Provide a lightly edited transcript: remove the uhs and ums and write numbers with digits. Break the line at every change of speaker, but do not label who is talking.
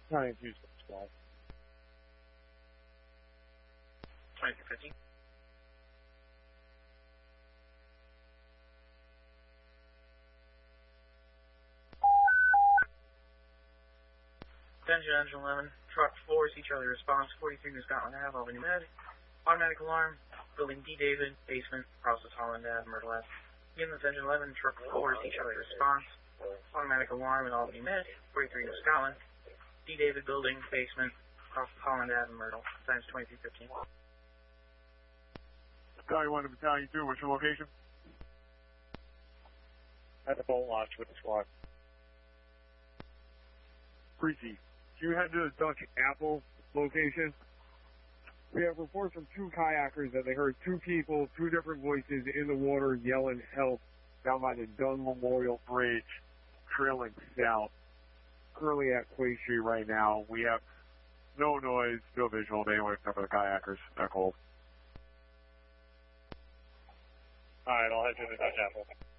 Battalion 2 squad.
2250. Attention, Engine 11, Truck 4, see Charlie response, 43 New Scotland Ave, Albany Med. Automatic alarm, building D. David, basement, process Holland Ave, Myrtle Ave. Again, this Engine 11, Truck 4, see Charlie response, automatic alarm in Albany Med, 43 New Scotland. D. David building, basement, process Holland Ave, Myrtle, times 2315.
Battalion 1 to Battalion 2, what's your location? At the boat launch with the squad. Precy, you head to the Dutch Apple location? We have reports from 2 kayakers that they heard 2 people, 2 different voices in the water yelling help down by the Dunn Memorial Bridge, trailing south. Currently at Quay Street right now. We have no noise, no visual of anyone except for the kayakers. They're cold. Alright, I'll head to the Dutch Apple.